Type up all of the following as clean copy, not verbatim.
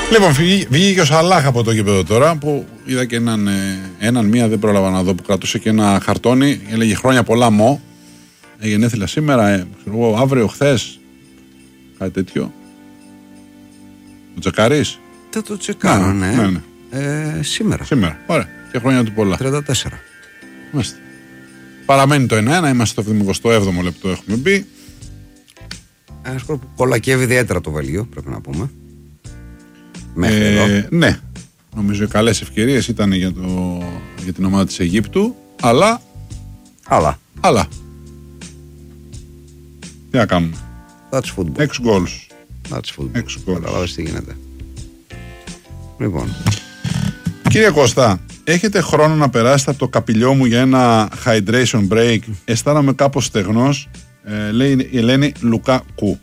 Λοιπόν, βγήκε ο Σαλάχ από το γήπεδο τώρα που είδα και μία δεν πρόλαβα να δω που κρατούσε και ένα χαρτόνι. Έλεγε χρόνια πολλά Μο. Γενέθλια σήμερα, αύριο, χθες. Κάτι τέτοιο. Το τσεκάρεις? Θα το τσεκάρω, ναι. Σήμερα. Σήμερα, ωραία. Και χρόνια του πολλά. 34. Μάλιστα. Παραμένει το 1-1, είμαστε στο 77ο λεπτό, έχουμε μπει. Ένα σκορ που κολακεύει ιδιαίτερα το Βέλγιο, πρέπει να πούμε. Μέχρι εδώ. Ναι. Νομίζω οι καλές ευκαιρίες ήταν για την ομάδα της Αιγύπτου, αλλά. Τι να κάνουμε. That's football. 6 goals. That's football. Καταλάβεις τι γίνεται. Λοιπόν. Κύριε Κώστα, έχετε χρόνο να περάσετε από το καπηλιό μου για ένα hydration break? Αισθάνομαι κάπως στεγνός. Λέει η Ελένη Λουκάκου.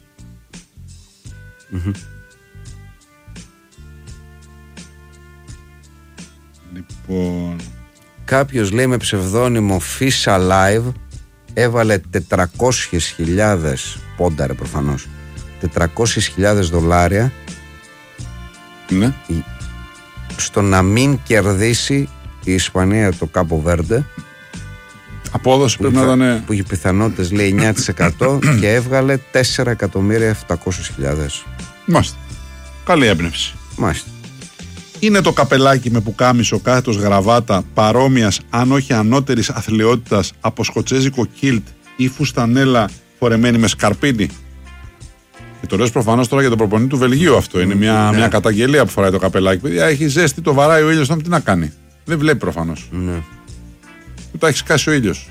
Λοιπόν. Κάποιος λέει με ψευδόνυμο Fish Alive έβαλε 400.000 πόνταρε προφανώς, $400,000 ναι. στο να μην κερδίσει η Ισπανία το Κάπο Βέρντε. Απόδοση πρέπει να ήταν. Που είχε πιθανότητες λέει 9% και έβγαλε 4.700.000. Μάλιστα. Καλή έμπνευση. Μάλιστα. Είναι το καπελάκι με πουκάμισο, κάθετος γραβάτα, παρόμοιας αν όχι ανώτερης αθλιότητας από σκοτσέζικο κίλτ ή φουστανέλα φορεμένη με σκαρπίνι? Και το λέω προφανώς τώρα για τον προπονητή του Βελγίου αυτό. Είναι μια καταγγελία που φοράει το καπελάκι. Παιδιά, έχει ζέστη, το βαράει ο ήλιος, τι να κάνει. Δεν βλέπει προφανώς. Ναι. Του τα έχει σκάσει ο ήλιος.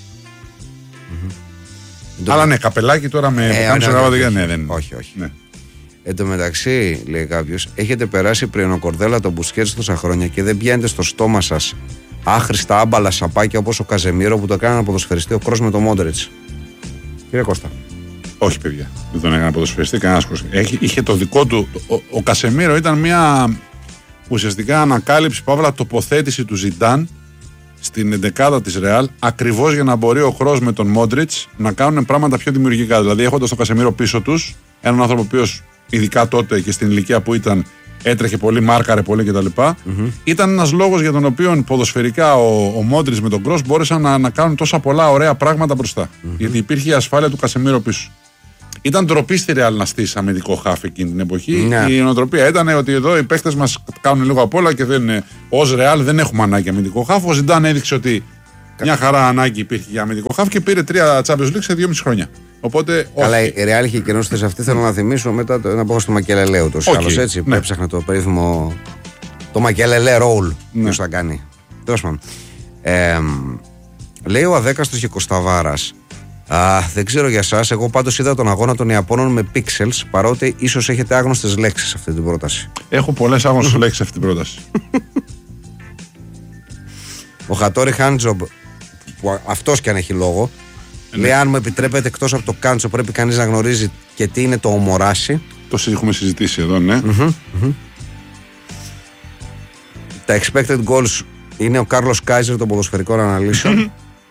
Αλλά ναι, καπελάκι τώρα με πουκάμισο γραβάτα. Ναι, δεν είναι. Όχι. Ναι. Εν τω μεταξύ, λέει κάποιος, έχετε περάσει πριονοκορδέλα τον Μπουσκέτς τόσα χρόνια και δεν πιάνετε στο στόμα σας άχρηστα άμπαλα σαπάκια όπως ο Καζεμίρο που το έκανε να ποδοσφαιριστεί ο Κρός με τον Μόντριτς? Κύριε Κώστα. Όχι, παιδιά. Δεν τον έκανε να ποδοσφαιριστεί κανένας Κρός. Είχε το δικό του. Ο Κασεμίρο ήταν μια ουσιαστικά ανακάλυψη, παύλα τοποθέτηση του Ζιντάν στην εντεκάδα της Ρεάλ, ακριβώς για να μπορεί ο Κρός με τον Μόντριτς να κάνουν πράγματα πιο δημιουργικά. Δηλαδή, έχοντας τον Κασεμίρο πίσω τους, έναν άνθρωπο ο οποίος ειδικά τότε και στην ηλικία που ήταν έτρεχε πολύ, μάρκαρε πολύ κτλ. Ήταν ένας λόγος για τον οποίο ποδοσφαιρικά ο Μόντριτς με τον Κρός μπόρεσαν να κάνουν τόσα πολλά ωραία πράγματα μπροστά. Γιατί υπήρχε η ασφάλεια του Κασεμίρο πίσω. Ήταν ντροπή στη Ρεάλ να στήσει αμυντικό χάφ εκείνη την εποχή. Η νοοτροπία ήταν ότι εδώ οι παίχτες μας κάνουν λίγο απ' όλα και ως Ρεάλ δεν έχουμε ανάγκη αμυντικό χάφ. Ο Ζιντάν έδειξε ότι μια χαρά ανάγκη υπήρχε για αμυντικό χάφ και πήρε 3 Champions League σε 2,5 χρόνια. Οπότε, καλά, η Ρεάλ είχε καιρό στη αυτή. Θέλω να θυμίσω μετά να πω στο Μακελελέ ούτως ή άλλως, έτσι. Ναι. Έψαχνα το περίφημο. Το Μακελελέ ρόλ. Ποιος θα κάνει. Τέλος πάντων. Λέει ο Αδέκαστος και Κωσταβάρας. Δεν ξέρω για εσάς. Εγώ πάντως είδα τον αγώνα των Ιαπώνων με pixels. Παρότι ίσως έχετε άγνωστες λέξεις σε αυτή την πρόταση. Έχω πολλές άγνωστες λέξεις σε αυτή την πρόταση. Ο Χατόρι Χάντζομπ, που αυτός κι αν έχει λόγο, λέει: αν μου επιτρέπετε, εκτός από το κάντσο πρέπει κανείς να γνωρίζει και τι είναι το ομοράσι. Το έχουμε συζητήσει εδώ, ναι. Τα expected goals είναι ο Κάρλος Κάιζερ των ποδοσφαιρικών αναλύσεων.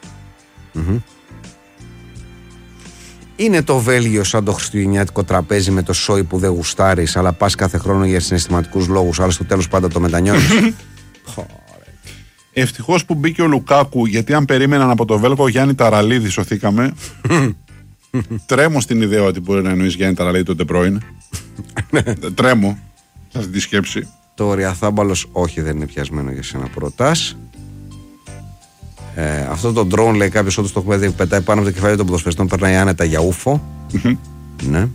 Είναι το Βέλγιο σαν το χριστουγεννιάτικο τραπέζι με το σόι που δεν γουστάρεις, αλλά πας κάθε χρόνο για συναισθηματικούς λόγους, αλλά στο τέλος πάντα το μετανιώνεις. Ευτυχώς που μπήκε ο Λουκάκου, γιατί αν περίμεναν από το Βέλγο Γιάννη Ταραλίδη, σωθήκαμε. Τρέμω στην ιδέα ότι μπορεί να εννοείς Γιάννη Ταραλίδη τότε πρώην. Τρέμω σε αυτή τη σκέψη. Το Ριαθάμπαλος όχι, δεν είναι πιασμένο για σένα προτάς. Αυτό το drone, λέει κάποιος, όντως το έχουμε δει, πετάει πάνω από το κεφάλι των ποδοσφαιριστών, περνάει άνετα για ούφο. Ναι.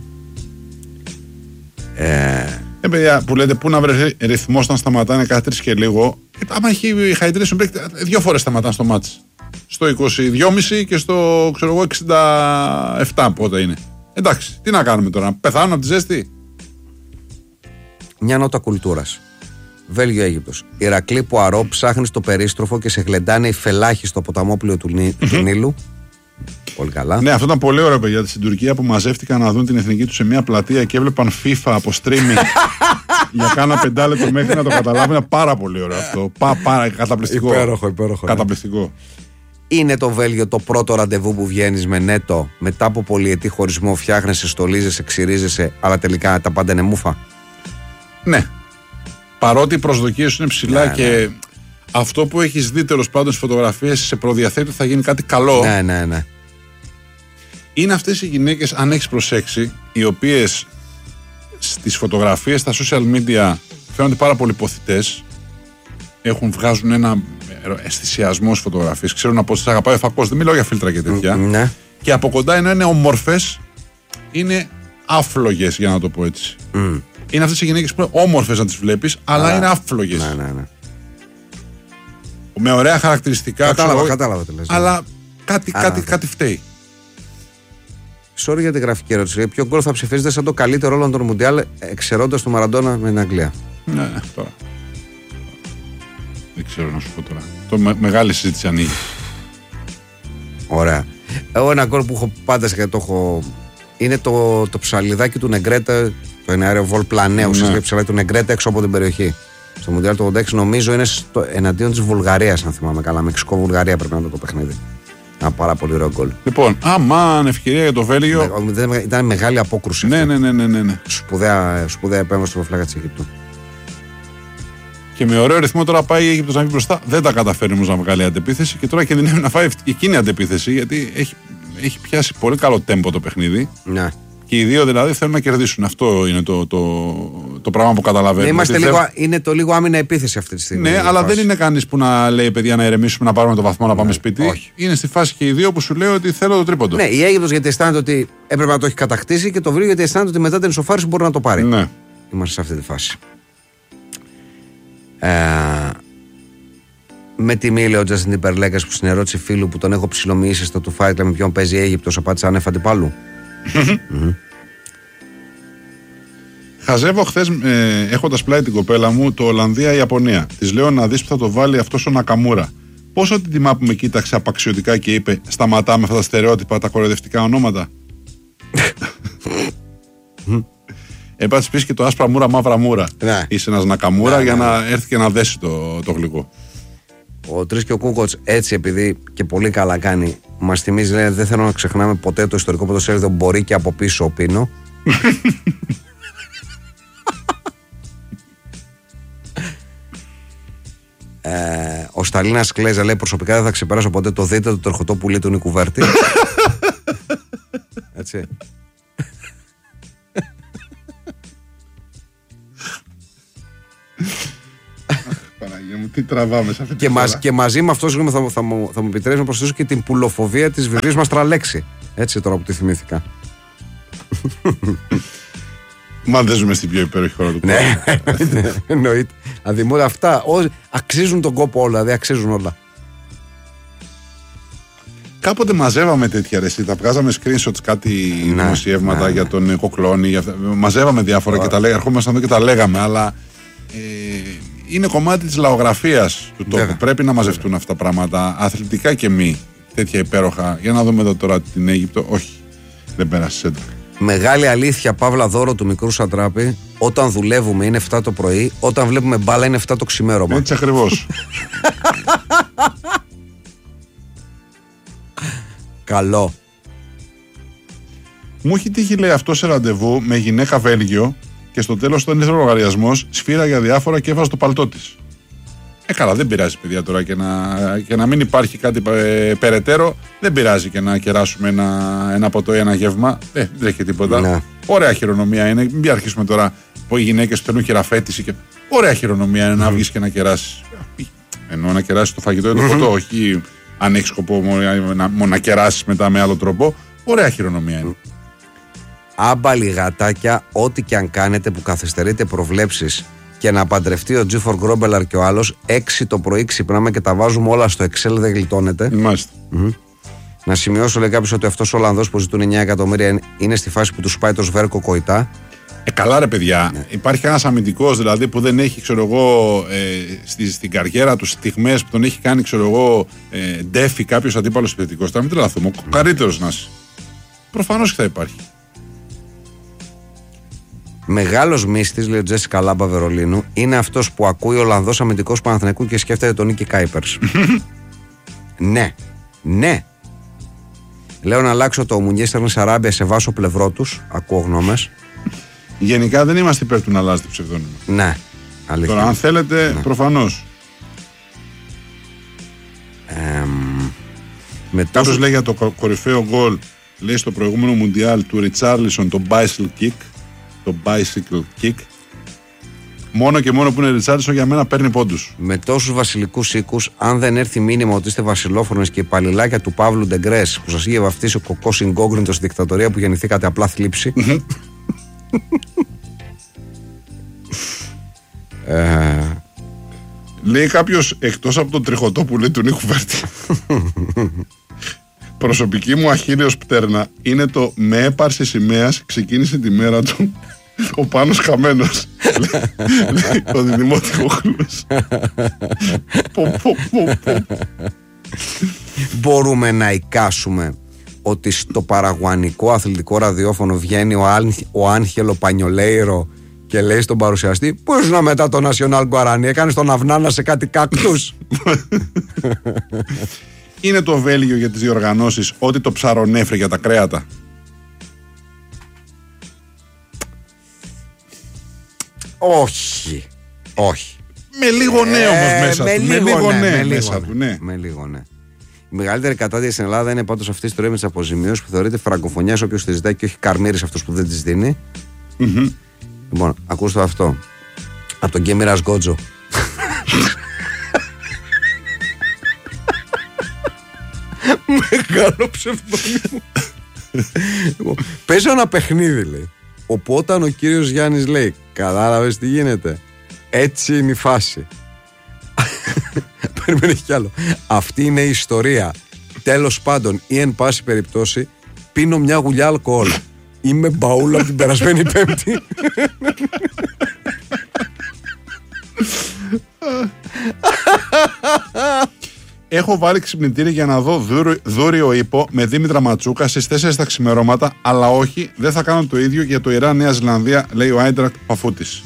Παιδιά, που λέτε πού να βρει ρυθμός όταν σταματάνε κάθε 3 και λίγο. Άμα έχει hydration break, 2 φορές σταματάνε στο μάτς. Στο 22,5 και στο 67 πότε είναι. Εντάξει, τι να κάνουμε τώρα, πεθάνουν από τη ζέστη. Μια νότα κουλτούρας. Βέλγιο-Αίγυπτος. Ηρακλή Πουαρό, ψάχνει στο περίστροφο και σε γλεντάνε οι φελάχοι στο ποταμόπλαιο του Νείλου. Πολύ καλά. Ναι, αυτό ήταν πολύ ωραίο, παιδιά. Στην Τουρκία που μαζεύτηκαν να δουν την εθνική του σε μια πλατεία και έβλεπαν FIFA από streaming για κάνα 5 λεπτό μέχρι να το καταλάβουν. Πάρα πολύ ωραίο αυτό. Καταπληκτικό. Υπέροχο. Καταπληκτικό. Είναι το Βέλγιο το πρώτο ραντεβού που βγαίνεις με νέτο μετά από πολυετή χωρισμό, φτιάχνεσαι, στολίζεσαι, ξυρίζεσαι, αλλά τελικά τα πάντα είναι μούφα. Ναι. παρότι οι προσδοκίες σου είναι ψηλά και αυτό που έχεις δει τέλος πάντων στις φωτογραφίες σε προδιαθέτει θα γίνει κάτι καλό. Ναι. Είναι αυτές οι γυναίκες, αν έχεις προσέξει, οι οποίες στις φωτογραφίες στα social media φαίνονται πάρα πολύ ποθητές, βγάζουν ένα αισθησιασμό στις φωτογραφίες, ξέρουν να πω τις αγαπάει ο φακός, δεν μιλάω για φίλτρα και τέτοια, και από κοντά ενώ είναι όμορφες, είναι άφλογες, για να το πω έτσι. Είναι αυτές οι γυναίκες που είναι όμορφες να τις βλέπεις, αλλά είναι άφλογες. Ναι. Με ωραία χαρακτηριστικά. Κατάλαβα τι λες. Αλλά κάτι φταίει. Sorry για την γραφική ερώτηση. Ποιο γκολ θα ψηφίζετε σαν το καλύτερο όλων των Μουντιάλ, εξαιρώντας το Μαραντόνα με την Αγγλία? Ναι, τώρα. Δεν ξέρω να σου πω τώρα. Μεγάλη συζήτηση ανοίγει. Ωραία. Εγώ ένα γκολ που έχω πάντα και το έχω. Είναι το ψαλιδάκι του Νεγκρέτα, το εναέριο βολ πλανέου. Το ψαλιδάκι του Νεγκρέτα έξω από την περιοχή. Στο Μουντιάλ του 86 νομίζω είναι εναντίον της Βουλγαρίας, αν θυμάμαι καλά. Μεξικό-Βουλγαρία πρέπει να είναι το παιχνίδι. Ένα πάρα πολύ ωραίο γκολ. Λοιπόν, ευκαιρία για το Βέλγιο. Ήταν μεγάλη απόκρουση. Ναι. Σπουδαία επέμβαση στο φλάγα της Αιγύπτου. Και με ωραίο ρυθμό τώρα πάει η Αίγυπτος να βγει μπροστά. Δεν τα καταφέρει όμως να βγάλει αντεπίθεση και τώρα κινδυνεύει να φάει εκείνη αντεπίθεση, γιατί έχει πιάσει πολύ καλό τέμπο το παιχνίδι. Ναι. Και οι δύο δηλαδή θέλουν να κερδίσουν. Αυτό είναι το πράγμα που καταλαβαίνουμε. Είναι το λίγο άμυνα επίθεση αυτή τη στιγμή. Ναι, αλλά δεν είναι κανείς που να λέει παιδιά να ηρεμήσουμε, να πάρουμε το βαθμό, να πάμε σπίτι. Όχι. Είναι στη φάση και οι δύο που σου λέει ότι θέλω το τρίποντο. Ναι, η Αίγυπτος γιατί αισθάνεται ότι έπρεπε να το έχει κατακτήσει και το Βέλγιο γιατί αισθάνεται ότι μετά την ισοφάριση μπορεί να το πάρει. Ναι. Είμαστε σε αυτή τη φάση. Με τιμή, λέει ο Justin Timberlake, που στην ερώτηση φίλου που τον έχω ψιλομοιήσει στο του Fight Club με ποιον παίζει η Αίγυπτος, απάντησε άνευ αντιπάλου. Χαζεύω χθες έχοντας πλάι την κοπέλα μου το Ολλανδία-Ιαπωνία. Της λέω να δεις που θα το βάλει αυτός ο Νακαμούρα. Πόσο την τιμά που με κοίταξε απαξιωτικά και είπε σταματάμε αυτά τα στερεότυπα, τα κοροϊδευτικά ονόματα. Έπαθες πεις και το άσπρα μούρα, μαύρα μούρα. Ναι. Είσαι ένας Νακαμούρα για να έρθει και να δέσει το γλυκό. Ο Τρίσκιο Κούκοτς έτσι, επειδή και πολύ καλά κάνει, μας θυμίζει, λέει, δεν θέλω να ξεχνάμε ποτέ το ιστορικό ποδοσφαίρι, μπορεί και από πίσω ο Πίνο. Ο Σταλίνας Κλέζα λέει προσωπικά δεν θα ξεπεράσω ποτέ το δείτε το τερχωτό πουλί του Νίκου Βέρτη. Έτσι. Παναγία μου, τι τραβάμε σε αυτή τη και μαζί με αυτό θα μου επιτρέψει να προσθέσω και την πουλοφοβία της βιβλίας μας Τραλέξη. Έτσι τώρα που τη θυμήθηκα. Μα δεν ζούμε στην πιο υπέροχη χώρα του κόσμου. Ναι, εννοείται. Αδημούρα αυτά αξίζουν τον κόπο όλα, δεν αξίζουν όλα. Κάποτε μαζεύαμε τέτοια ρεσί, τα βγάζαμε screenshots, κάτι δημοσιεύματα για τον Κοκλώνη. Μαζεύαμε διάφορα και τα λέγαμε, ερχόμασταν εδώ και τα λέγαμε, αλλά είναι κομμάτι της λαογραφίας του τόπου. Πρέπει να μαζευτούν αυτά τα πράγματα, αθλητικά και μη, τέτοια υπέροχα. Για να δούμε εδώ τώρα την Αίγυπτο. Όχι, δεν πέρασε έντρα. Μεγάλη αλήθεια, Παύλα, δώρο του μικρού Σατράπη. Όταν δουλεύουμε είναι 7 το πρωί, όταν βλέπουμε μπάλα είναι 7 το ξημέρωμα. Έτσι ακριβώς. Καλό. Μου έχει τύχει, λέει, αυτό σε ραντεβού με γυναίκα Βέλγιο και στο τέλος όταν ήρθε ο λογαριασμός σφύρα για διάφορα και έβαζε το παλτό της. Καλά, δεν πειράζει, παιδιά, τώρα και να μην υπάρχει κάτι περαιτέρω. Δεν πειράζει και να κεράσουμε ένα ποτό ή ένα γεύμα. Δεν έχει τίποτα. Ναι. Ωραία χειρονομία είναι. Μην αρχίσουμε τώρα που οι γυναίκες θέλουν χειραφέτηση. Ωραία χειρονομία είναι να βγεις και να κεράσεις. Ενώ να κεράσεις το φαγητό ή το ποτό, όχι αν έχει σκοπό να κεράσεις μετά με άλλο τρόπο. Ωραία χειρονομία είναι. Άμπαλοι γατάκια, ό,τι και αν κάνετε που καθυστερείτε προβλέψεις και να παντρευτεί ο Τζίφορ Γκρόμπελαρ και ο άλλος, 6 το πρωί ξυπνάμε και τα βάζουμε όλα στο Excel, δεν γλιτώνεται. Μάλιστα. Να σημειώσω, λέει κάποιος, ότι αυτός ο Ολλανδός που ζητούν 9 εκατομμύρια είναι στη φάση που του σπάει το σβέρκο Κοϊτά. Καλά, ρε παιδιά. Ναι. Υπάρχει ένας αμυντικός δηλαδή που δεν έχει, ξέρω εγώ, στην καριέρα του στιγμές που τον έχει κάνει, ξέρω εγώ, ντέφι κάποιος αντίπαλος επιθετικός. Θα μην τρελαθούμε. Ο καλύτερος να είσαι. Προφανώς και θα υπάρχει. Μεγάλος μύστης, λέει ο Τζέσι Καλάμπα Βερολίνου, είναι αυτός που ακούει ο Ολλανδός αμυντικός Παναθηναϊκού και σκέφτεται τον Νίκη Κάιπερς. Ναι. Λέω να αλλάξω το Μουνιέστερ Σαράμπια σε βάσο πλευρό τους. Ακούω γνώμες. Γενικά δεν είμαστε υπέρ του να αλλάζει το ψευδόνυμο. Ναι. Τώρα, αν θέλετε, προφανώς. Κάποιος λέει για το κορυφαίο γκολ, λέει στο προηγούμενο Μουντιάλ του Ριτσάρλισον το bicycle kick. Μόνο και μόνο που είναι Ριτσάρλισον για μένα παίρνει πόντους. Με τόσους βασιλικούς οίκους, αν δεν έρθει μήνυμα ότι είστε βασιλόφρονες και υπαλληλάκια του Παύλου Ντεγκρές που σας είχε βαφτίσει ο κοκός Ιγκόγκριντος στη δικτατορία που γεννηθήκατε απλά θλίψη. Λέει κάποιος εκτός από τον τριχωτό που λέει του Νίκου Βέρτη. Προσωπική μου αχίρεως πτέρνα είναι το με έπαρση σημαίας ξεκίνησε τη μέρα του ο Πάνος Χαμένος. Λέει ο Δημότυχος. Μπορούμε να εικάσουμε ότι στο παραγουανικό αθλητικό ραδιόφωνο βγαίνει ο Άγχελο Πανιολέιρο και λέει στον παρουσιαστή, πού ήσουν μετά το National Guarani, έκανες τον Αυνάνα σε κάτι κάκτους. Είναι το Βέλγιο για τις διοργανώσεις ότι το ψαρονέφρι για τα κρέατα. Όχι. Με λίγο ναι όμως μέσα του. Με λίγο ναι. Η μεγαλύτερη κατάδυση στην Ελλάδα είναι πάντως αυτή η ιστορία με τις αποζημιώσεις που θεωρείται φραγκοφωνιάς όποιος τη ζητάει και όχι καρμύρης αυτός που δεν τις δίνει. Λοιπόν, ακούστε αυτό. Από τον Γκέμιρας Γκότζο. Μεγάλο ψευδόνυμο. Παίζω ένα παιχνίδι, λέει, όπου όταν ο κύριος Γιάννης λέει, κατάλαβες τι γίνεται, έτσι είναι η φάση. Περιμένει κι άλλο. Αυτή είναι η ιστορία. Τέλος πάντων, ή εν πάση περιπτώσει, πίνω μια γουλιά αλκοόλ. Είμαι μπαούλα από την περασμένη Πέμπτη. Έχω βάλει ξυπνητήρι για να δω Δούριο Ύπο με Δήμητρα Ματσούκα στις 4 τα ξημερώματα, αλλά όχι, δεν θα κάνω το ίδιο για το Ιράν Νέα Ζηλανδία, λέει ο Άιντρακτ Παφούτης.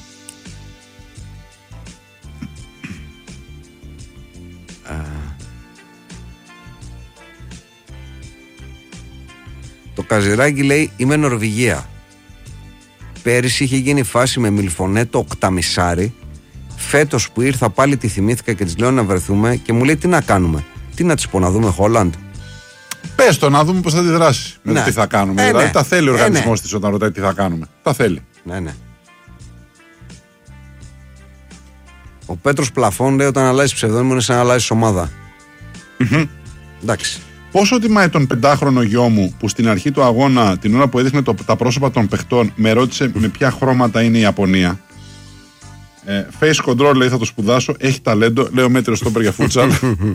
Το Καζιράκι λέει, είμαι Νορβηγία. Πέρυσι είχε γίνει φάση με Μιλφονέτο οκταμισάρι. Φέτος που ήρθα πάλι τη θυμήθηκα και της λέω να βρεθούμε και μου λέει τι να κάνουμε. Τι να της πω, να δούμε Χόλαντ. Πες το, να δούμε πώς θα αντιδράσει με το τι θα κάνουμε. Δηλαδή ναι. Τα θέλει ο οργανισμός της όταν ρωτάει τι θα κάνουμε. Τα θέλει. Ναι. Ο Πέτρος Πλαφών λέει όταν αλλάζεις ψευδόνυμο είναι σαν να αλλάζεις ομάδα. Εντάξει. Πόσο τιμάει τον 5χρονο γιο μου που στην αρχή του αγώνα, την ώρα που έδειχνε τα πρόσωπα των παιχτών, με ρώτησε με ποια χρώματα είναι η Ιαπωνία. Face control, λέει, θα το σπουδάσω. Έχει ταλέντο, λέει ο μέτριος στόπερ για φούτσαλ.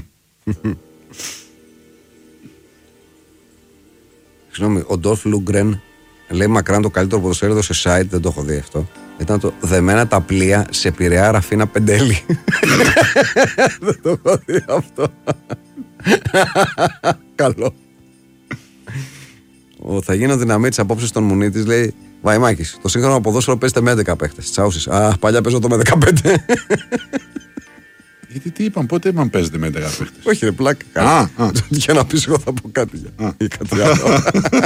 Συγγνώμη, ο Ντόλφ Λούγκρεν λέει μακράν το καλύτερο ποδοσφαίρι σε site, δεν το έχω δει αυτό. Ήταν το δεμένα τα πλοία σε Πειραιά Ραφίνα Πεντέλη. Δεν το έχω δει αυτό. Καλό. Θα γίνω δυναμή απόψε των Μουνίτης, λέει Βαϊμάκης. Το σύγχρονο ποδόσφαιρο παίζεται με 11 παίχτες. Τσάουσης. Παλιά παίζω το με 15. Γιατί τι είπαν, πότε είπαν παίζεται με 11 παίχτες. Όχι, ρε πλάκα. Για να πεις, εγώ θα πω κάτι ή κάτι άλλο.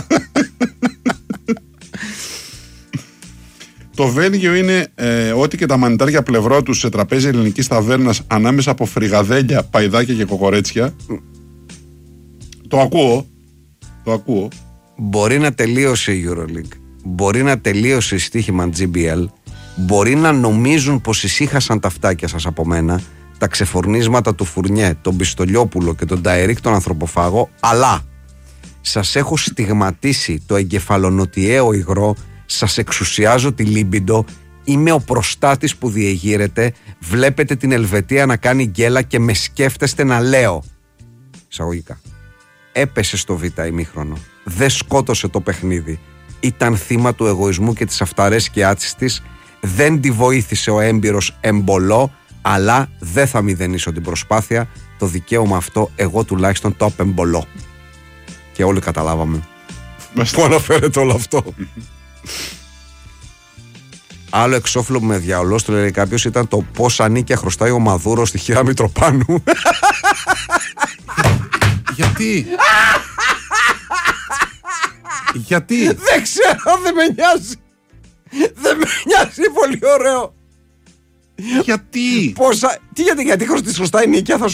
Το Βέλγιο είναι ό,τι και τα μανιτάρια πλευρό τους σε τραπέζι ελληνικής ταβέρνας ανάμεσα από φρυγαδέλια, παϊδάκια και κοκορέτσια. Το ακούω. Μπορεί να τελείωσε η EuroLeague. Μπορεί να τελείωσε η στοίχημα GBL. Μπορεί να νομίζουν πως ησύχασαν τα φτάκια σας από μένα, τα ξεφορνίσματα του Φουρνιέ, τον Πιστολιόπουλο και τον Ταερίκ τον ανθρωποφάγο, αλλά σας έχω στιγματίσει το εγκεφαλονοτιαίο υγρό, σας εξουσιάζω τη λίμπιντο, είμαι ο προστάτης που διεγείρεται, βλέπετε την Ελβετία να κάνει γκέλα και με σκέφτεστε να λέω. Εισαγωγικά. Έπεσε στο β' ημίχρονο. Δεν σκότωσε το παιχνίδι. Ήταν θύμα του εγωισμού και της αυταρέσκειάς της. Δεν τη βοήθησε ο έμπειρος Εμπολό, αλλά δεν θα μηδενίσω την προσπάθεια. Το δικαίωμα αυτό εγώ τουλάχιστον το απεμπολώ. Και όλοι καταλάβαμε πού αναφέρεται όλο αυτό. Άλλο εξώφυλλο που με διαολόστο, λέει κάποιος, ήταν το πόσα νίκια χρωστάει ο Μαδούρο στη χειρά Μητροπάνου. Γιατί? Γιατί? Δεν ξέρω, δεν με νοιάζει. Δεν με νοιάζει, πολύ ωραίο. Γιατί? Πόσα. Τι γιατί χρωστάει σωστά η νοικιά, θα